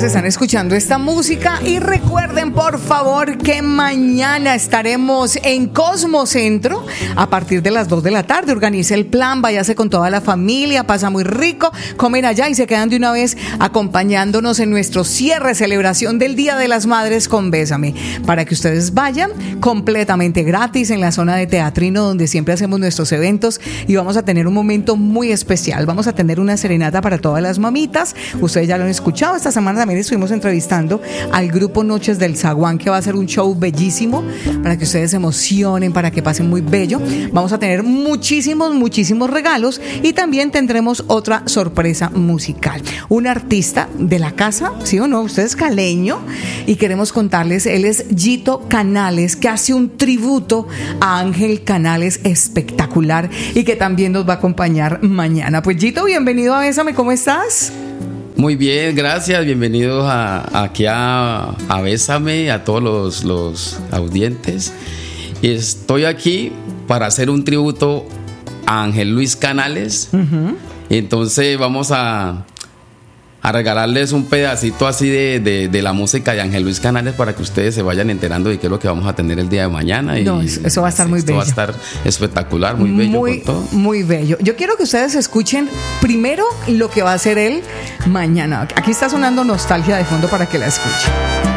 están escuchando esta música y recuerden por favor que mañana estaremos en Cosmocentro a partir de las 2 de la tarde. Organice el plan, váyase con toda la familia, pasa muy rico, comen allá y se quedan de una vez acompañándonos en nuestro cierre, celebración del Día de las Madres con Bésame, para que ustedes vayan completamente gratis en la zona de Teatrino donde siempre hacemos nuestros eventos y vamos a tener un momento muy especial. Vamos a tener una serenata para todas las mamitas. Ustedes ya lo han escuchado. Esta semana también estuvimos entrevistando al grupo Noches del Zaguán, que va a hacer un show bellísimo para que ustedes se emocionen, para que pasen muy bello. Vamos a tener muchísimos regalos y también tendremos otra sorpresa musical. Un artista de la casa, ¿sí o no? Usted es caleño y queremos contarles, él es Gito Canales, que hace un tributo a Ángel Canales espectacular y que también nos va a acompañar mañana. Pues Gito, bienvenido a Bésame, ¿cómo estás? Muy bien, gracias, bienvenidos aquí a Bésame, a todos los audientes. Estoy aquí para hacer un tributo a Ángel Luis Canales. Entonces vamos a regalarles un pedacito así de la música de Ángel Luis Canales para que ustedes se vayan enterando de qué es lo que vamos a tener el día de mañana. No, eso va a estar muy bello. Va a estar espectacular, muy bello. Muy bello. Yo quiero que ustedes escuchen primero lo que va a hacer él mañana. Aquí está sonando Nostalgia de fondo para que la escuchen.